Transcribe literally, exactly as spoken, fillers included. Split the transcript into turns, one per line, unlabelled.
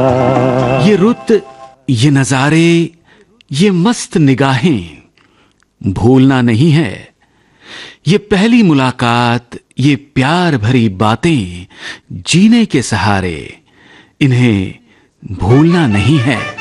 ये रुत, ये नजारे, ये मस्त निगाहें भूलना नहीं है। ये पहली मुलाकात, ये प्यार भरी बातें जीने के सहारे, इन्हें भूलना नहीं है।